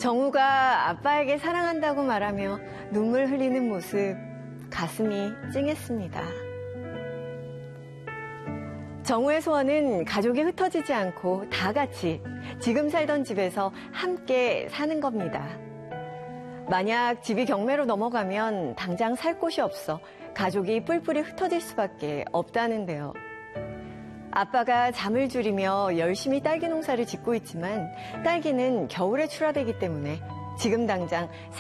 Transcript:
정우가 아빠에게 사랑한다고 말하며 눈물 흘리는 모습, 가슴이 찡했습니다. 정우의 소원은 가족이 흩어지지 않고 다 같이 지금 살던 집에서 함께 사는 겁니다. 만약 집이 경매로 넘어가면 당장 살 곳이 없어 가족이 뿔뿔이 흩어질 수밖에 없다는데요. 아빠가 잠을 줄이며 열심히 딸기 농사를 짓고 있지만 딸기는 겨울에 출하되기 때문에 지금 당장